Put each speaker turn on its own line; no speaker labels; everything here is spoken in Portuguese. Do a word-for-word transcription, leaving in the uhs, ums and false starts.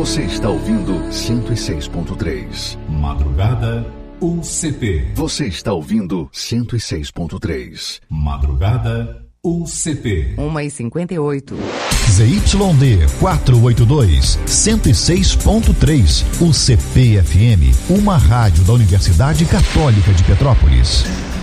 Você está ouvindo cento e seis ponto três.
Madrugada U C P.
Você está ouvindo cento e seis ponto três.
Madrugada U C P.
uma e cinquenta e oito.
Z Y D quatrocentos e oitenta e dois, cento e seis ponto três. U C P F M, uma rádio da Universidade Católica de Petrópolis.